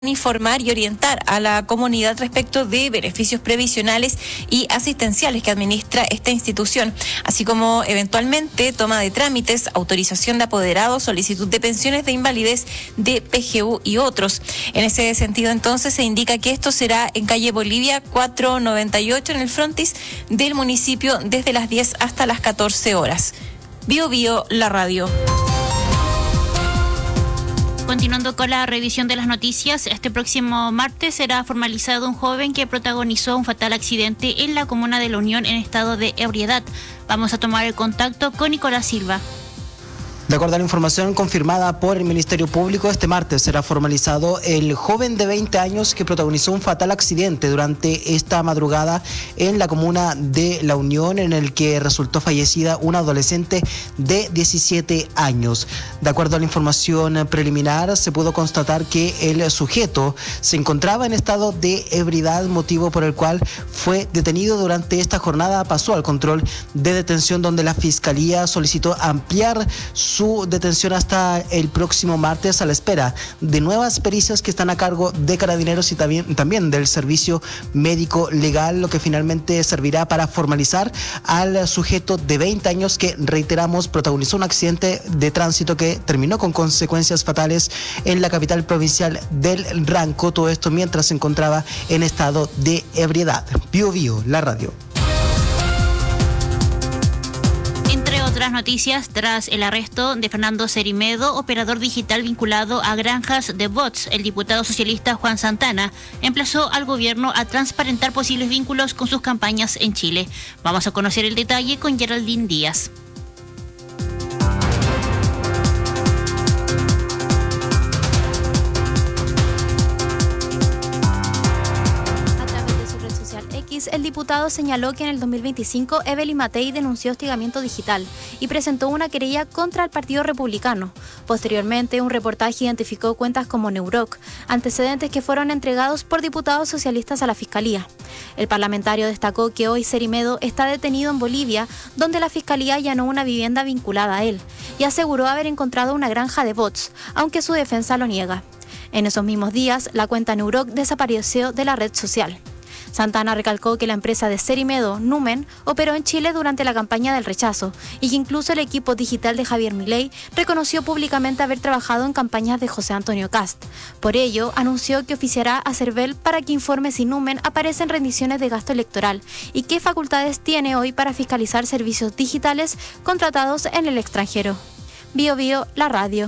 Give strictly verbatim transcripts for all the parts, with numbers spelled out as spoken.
informar y orientar a la comunidad respecto de beneficios previsionales y asistenciales que administra esta institución, así como eventualmente toma de trámites, autorización de apoderados, solicitud de pensiones de invalidez de P G U y otros. En ese sentido, entonces, se indica que esto será en calle Bolivia cuatrocientos noventa y ocho, en el frontis del municipio, desde las diez hasta las catorce horas. Bio Bio, la radio. Continuando con la revisión de las noticias, este próximo martes será formalizado un joven que protagonizó un fatal accidente en la comuna de La Unión en estado de ebriedad. Vamos a tomar el contacto con Nicolás Silva. De acuerdo a la información confirmada por el Ministerio Público, este martes será formalizado el joven de veinte años que protagonizó un fatal accidente durante esta madrugada en la comuna de La Unión, en el que resultó fallecida una adolescente de diecisiete años. De acuerdo a la información preliminar, se pudo constatar que el sujeto se encontraba en estado de ebriedad, motivo por el cual fue detenido. Durante esta jornada pasó al control de detención, donde la Fiscalía solicitó ampliar su su detención hasta el próximo martes, a la espera de nuevas pericias que están a cargo de Carabineros y también, también del Servicio Médico Legal, lo que finalmente servirá para formalizar al sujeto de veinte años que, reiteramos, protagonizó un accidente de tránsito que terminó con consecuencias fatales en la capital provincial del Ranco. Todo esto mientras se encontraba en estado de ebriedad. Bio Bio, la radio. Otras noticias: tras el arresto de Fernando Cerimedo, operador digital vinculado a granjas de bots, el diputado socialista Juan Santana emplazó al gobierno a transparentar posibles vínculos con sus campañas en Chile. Vamos a conocer el detalle con Geraldine Díaz. El diputado señaló que en el dos mil veinticinco Evelyn Matei denunció hostigamiento digital y presentó una querella contra el Partido Republicano. Posteriormente, un reportaje identificó cuentas como Neuroc, antecedentes que fueron entregados por diputados socialistas a la Fiscalía. El parlamentario destacó que hoy Cerimedo está detenido en Bolivia, donde la Fiscalía allanó una vivienda vinculada a él, y aseguró haber encontrado una granja de bots, aunque su defensa lo niega. En esos mismos días, la cuenta Neuroc desapareció de la red social. Santana recalcó que la empresa de Cerimedo, Numen, operó en Chile durante la campaña del rechazo y que incluso el equipo digital de Javier Milei reconoció públicamente haber trabajado en campañas de José Antonio Kast. Por ello, anunció que oficiará a Cervel para que informe si Numen aparece en rendiciones de gasto electoral y qué facultades tiene hoy para fiscalizar servicios digitales contratados en el extranjero. Bio Bio, la radio.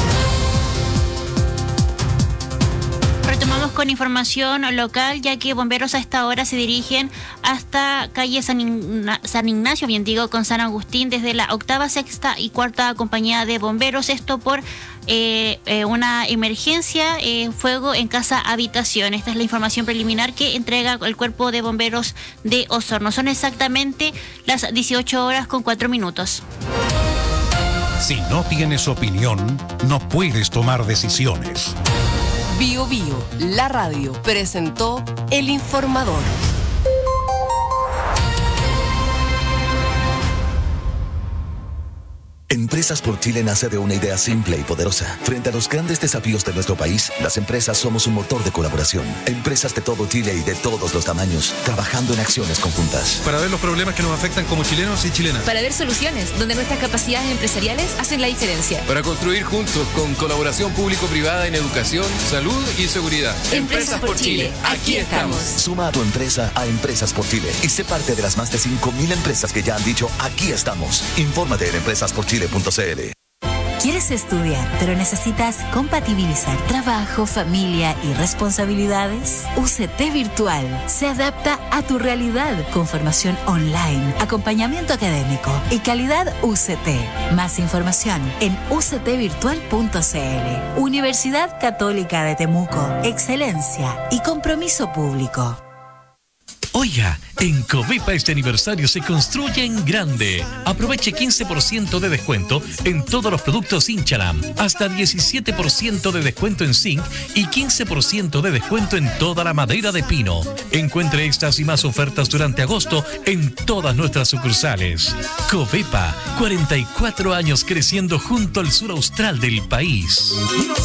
Retomamos con información local, ya que bomberos a esta hora se dirigen hasta calle San, Igna- San Ignacio, bien digo, con San Agustín, desde la octava, sexta y cuarta compañía de bomberos. Esto por eh, eh, una emergencia, eh, fuego en casa habitación. Esta es la información preliminar que entrega el cuerpo de bomberos de Osorno. Son exactamente las dieciocho horas con cuatro minutos. Si no tienes opinión, no puedes tomar decisiones. Bio Bio, la radio, presentó El Informador. Empresas por Chile nace de una idea simple y poderosa. Frente a los grandes desafíos de nuestro país, las empresas somos un motor de colaboración. Empresas de todo Chile y de todos los tamaños, trabajando en acciones conjuntas. Para ver los problemas que nos afectan como chilenos y chilenas. Para ver soluciones donde nuestras capacidades empresariales hacen la diferencia. Para construir juntos con colaboración público-privada en educación, salud y seguridad. Empresas, Empresas por Chile, aquí estamos. Suma a tu empresa a Empresas por Chile y sé parte de las más de cinco mil empresas que ya han dicho aquí estamos. Infórmate en empresas por chile punto c l. ¿Quieres estudiar, pero necesitas compatibilizar trabajo, familia y responsabilidades? U C T Virtual se adapta a tu realidad con formación online, acompañamiento académico y calidad U C T. Más información en u c t virtual punto c l. Universidad Católica de Temuco. Excelencia y compromiso público. Oiga, en Covepa este aniversario se construye en grande. Aproveche quince por ciento de descuento en todos los productos Inchalam, hasta diecisiete por ciento de descuento en zinc y quince por ciento de descuento en toda la madera de pino. Encuentre estas y más ofertas durante agosto en todas nuestras sucursales. Covepa, cuarenta y cuatro años creciendo junto al sur austral del país.